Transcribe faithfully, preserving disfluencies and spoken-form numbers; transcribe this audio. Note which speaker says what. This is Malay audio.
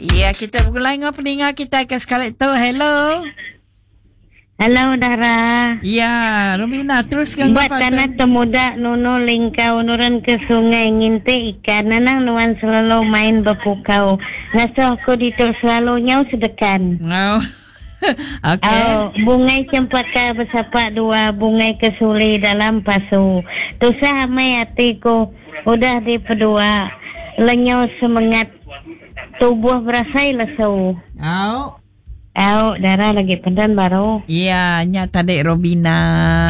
Speaker 1: Ya, kita bergulai dengan pendengar kita ke sekali tu. Hello.
Speaker 2: Halo Dara.
Speaker 1: Ya, Romina teruskan
Speaker 2: Buat tanah temuda nuno lingkau nuran ke sungai nginte ikan nanang nuan selalu main berpukau ngasuh aku ditul selalu nyau sedekan.
Speaker 1: Oh. Okey.
Speaker 2: Oh, bungai cempaka bersapa dua bungai kesuli dalam pasu. Tusah amai hatiku udah di pedua lenyau semangat tubuh berasai lesu.
Speaker 1: Oh.
Speaker 2: Oh, Dara lagi pendan baru.
Speaker 1: Iya, nyata dek Robina.